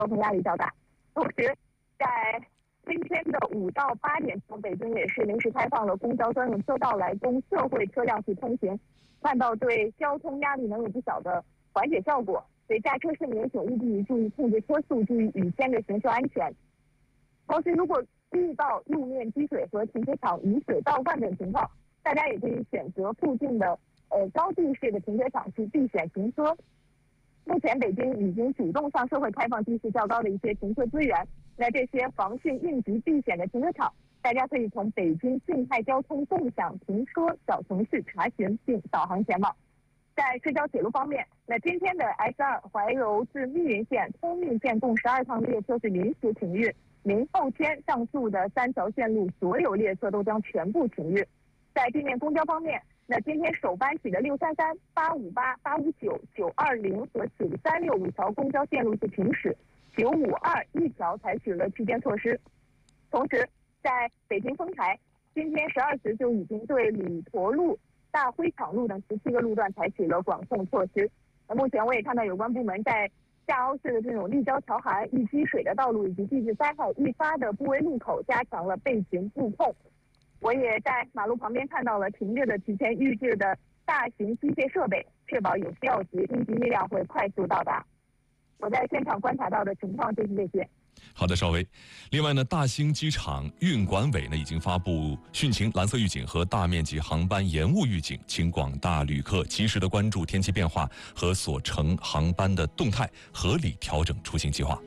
交通压力较大。同时，在今天的5到8点钟，北京也是临时开放了公交专用车道来供社会车辆去通行，看到对交通压力能有不小的缓解效果。所以驾车市民请务必注意控制车速，注意雨天的行车安全。同时，如果遇到路面积水和停车场雨水倒灌等情况，大家也可以选择附近的高地式的停车场去避险停车。目前北京已经主动向社会开放地势较高的一些停车资源，那这些防汛应急避险的停车场，大家可以从北京静态交通共享停车小程序查询并导航前往。在市郊铁路方面，那今天的 S2 怀柔至密云线、通密线共12趟列车是临时停运，明后天上述的3条线路所有列车都将全部停运。在地面公交方面，那今天首班起的633、858、859、920和9365条公交线路是停驶，952一条采取了区间措施。同时，在北京丰台，今天12时就已经对李驼路、大灰厂路等17个路段采取了管控措施。目前我也看到有关部门在下凹市的这种立交桥涵易积水的道路以及地质灾害易发的部位路口加强了备行布控。我也在马路旁边看到了停着的提前预制的大型机械设备，确保有需要时应急力量会快速到达。我在现场观察到的情况就是这些。 好的，邵薇。另外呢，大兴机场运管委呢已经发布汛情蓝色预警和大面积航班延误预警，请广大旅客及时的关注天气变化和所乘航班的动态，合理调整出行计划。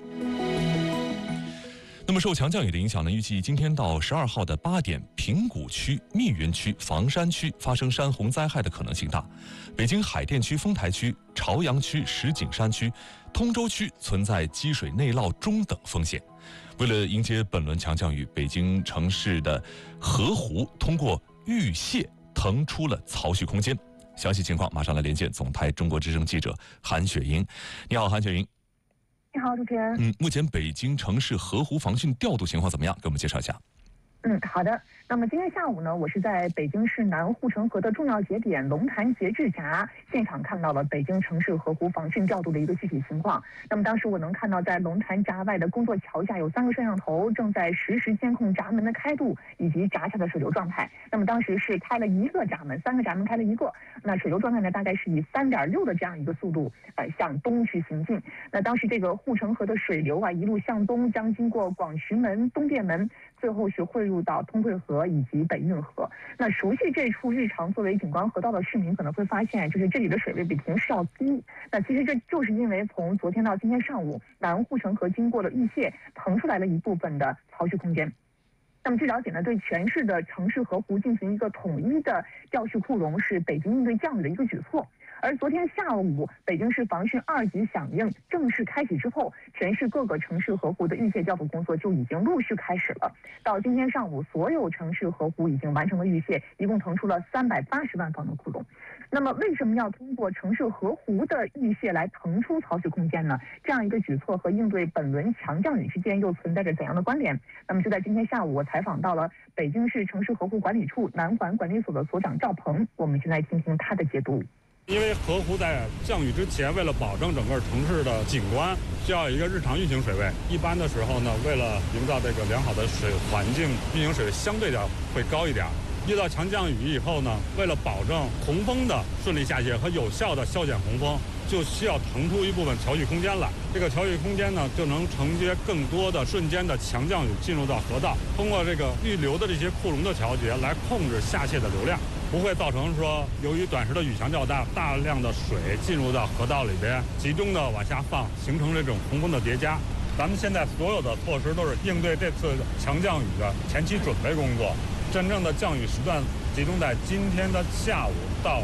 那么受强降雨的影响呢，预计今天到12号的8点，平谷区、密云区、房山区发生山洪灾害的可能性大。北京海淀区、丰台区、朝阳区、石景山区、通州区存在积水内涝中等风险。为了迎接本轮强降雨，北京城市的河湖通过预泄腾出了槽蓄空间。详细情况马上来连线总台中国之声记者韩雪莹。你好，韩雪莹。 你好，主持人。 目前北京城市河湖防汛调度情况怎么样？给我们介绍一下。 好的。那么今天下午呢，我是在北京市南护城河的重要节点龙潭节制闸现场看到了北京城市河湖防汛调度的一个具体情况。那么当时我能看到，在龙潭闸外的工作桥下有3个摄像头正在实时监控闸门的开度以及闸下的水流状态。那么当时是开了1个闸门，3个闸门开了1个，那水流状态呢大概是以3.6的这样一个速度向东去行进。那当时这个护城河的水流一路向东，将经过广渠门、东便门，最后是汇入到通惠河以及北运河。那熟悉这处日常作为景观河道的市民可能会发现，就是这里的水位比平时要低。那其实这就是因为从昨天到今天上午，南护城河经过了预泄，腾出来了一部分的槽蓄空间。那么据了解呢，对全市的城市河湖进行一个统一的调蓄库容，是北京应对降雨的一个举措。而昨天下午，北京市防汛2级响应正式开启之后，全市各个城市河湖的预泄调度工作就已经陆续开始了。到今天上午，所有城市河湖已经完成了预泄，一共腾出了380万方的库容。那么为什么要通过城市河湖的预泄来腾出槽蓄空间呢？这样一个举措和应对本轮强降雨之间又存在着怎样的关联？那么就在今天下午，我采访到了北京市城市河湖管理处南环管理所的所长赵鹏，我们先来听听他的解读。 因为河湖在降雨之前，为了保证整个城市的景观，需要一个日常运行水位。一般的时候呢，为了营造这个良好的水环境，运行水位相对的会高一点。遇到强降雨以后呢，为了保证洪峰的顺利下泄和有效的消减洪峰，就需要腾出一部分槽蓄空间来。这个槽蓄空间呢，就能承接更多的瞬间的强降雨进入到河道，通过这个预留的这些库容的调节来控制下泄的流量，不会造成说由于短时的雨强较大，大量的水进入到河道里边，集中的往下放，形成这种洪峰的叠加。咱们现在所有的措施都是应对这次强降雨的前期准备工作。真正的降雨时段集中在今天的下午到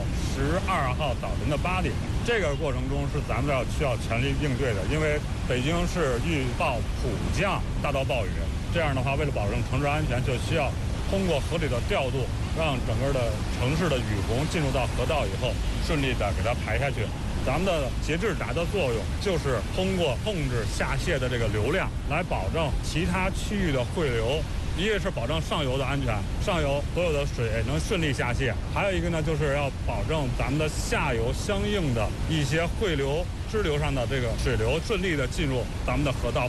12号早晨的8点，这个过程中是咱们需要全力应对的。因为北京市预报普降大到暴雨，这样的话，为了保证城市安全，就需要通过合理的调度，让整个的城市的雨洪进入到河道以后，顺利的给它排下去。咱们的节制闸的作用就是通过控制下泄的这个流量，来保证其他区域的汇流一个是保证上游的安全，上游所有的水能顺利下泄；还有一个呢，就是要保证咱们的下游相应的一些汇流、支流上的这个水流顺利的进入咱们的河道。